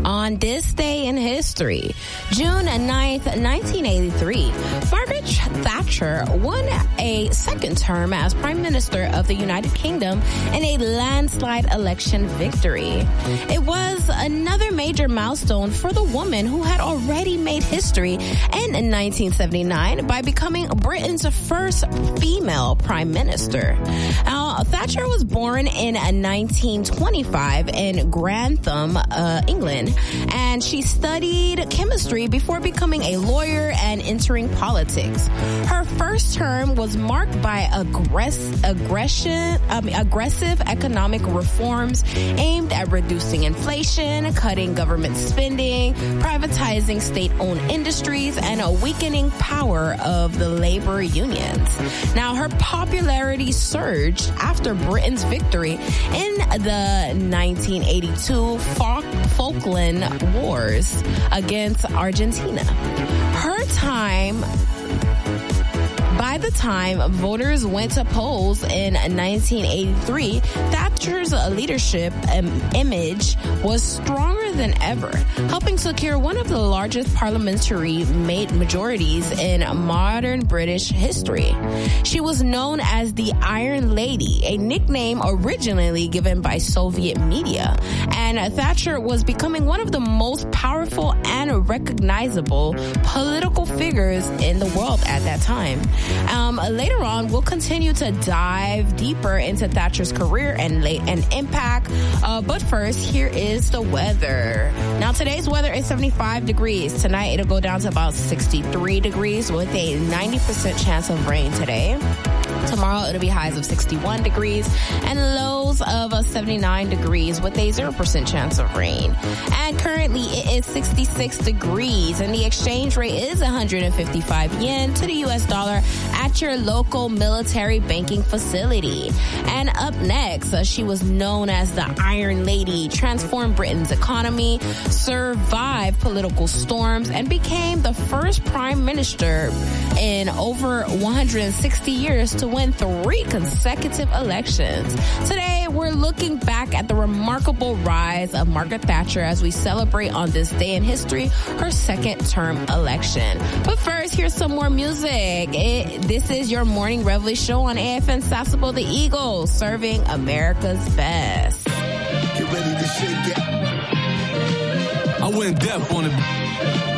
On this day in history, June 9th, 1983, Margaret Thatcher won a second term as Prime Minister of the United Kingdom in a landslide election victory. It was another major milestone for the woman who had already made history in 1979 by becoming Britain's first female Prime Minister. Now, Thatcher was born in 1925 in Grantham, England, and she studied chemistry before becoming a lawyer and entering politics. Her first term was marked by aggressive economic reforms aimed at reducing inflation, cutting government spending, privatizing state-owned industries, and a weakening power of the labor unions. Now, her popularity surged after Britain's victory in the 1982 Falkland Wars against Argentina. By the time voters went to polls in 1983, Thatcher's leadership image was stronger than ever, helping secure one of the largest parliamentary majorities in modern British history. She was known as the Iron Lady, a nickname originally given by Soviet media, and Thatcher was becoming one of the most powerful and recognizable political figures in the world at that time. Later on, we'll continue to dive deeper into Thatcher's career and impact. But first, here is the weather. Now, today's weather is 75 degrees. Tonight, it'll go down to about 63 degrees with a 90% chance of rain today. Tomorrow, it'll be highs of 61 degrees and lows of 79 degrees with a 0% chance of rain. And currently, it is 66 degrees, and the exchange rate is 155 yen to the U.S. dollar at your local military banking facility. And up next, she was known as the Iron Lady, transformed Britain's economy, survived political storms, and became the first prime minister in over 160 years to win 3 consecutive elections. Today, we're looking back at the remarkable rise of Margaret Thatcher as we celebrate on this day in history her second term election. But first, here's some more music. This is your Morning Reveille show on AFN Sasebo, the Eagles, serving America's best. Get ready to shake it. I went deaf on it.